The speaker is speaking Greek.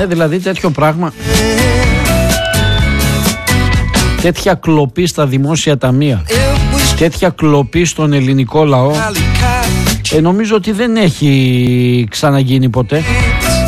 Δηλαδή τέτοιο πράγμα, τέτοια κλοπή στα δημόσια ταμεία, τέτοια κλοπή στον ελληνικό λαό, νομίζω ότι δεν έχει ξαναγίνει ποτέ.